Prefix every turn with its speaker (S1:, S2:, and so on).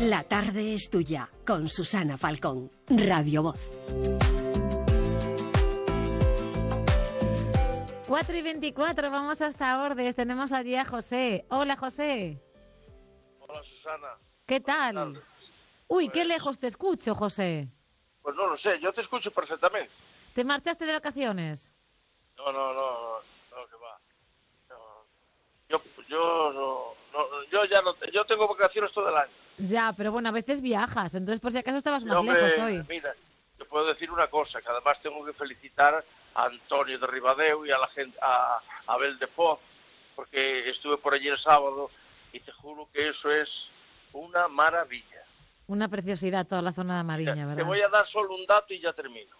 S1: La tarde es tuya, con Susana Falcón, Radio Voz.
S2: 4:24, vamos hasta Ordes. Tenemos allí a José. Hola, José.
S3: Hola, Susana.
S2: ¿Qué tal? Uy, qué lejos te escucho, José.
S3: Pues no lo sé, yo te escucho perfectamente.
S2: ¿Te marchaste de vacaciones?
S3: No, que va. Yo tengo vacaciones todo el año.
S2: Ya, pero bueno, a veces viajas, entonces por si acaso estabas más lejos hoy.
S3: Mira, yo puedo decir una cosa, que además tengo que felicitar a Antonio de Ribadeo y a la gente, a Abel de Foz, porque estuve por allí el sábado y te juro que eso es una maravilla.
S2: Una preciosidad toda la zona de Mariña, ¿verdad?
S3: Te voy a dar solo un dato y ya termino.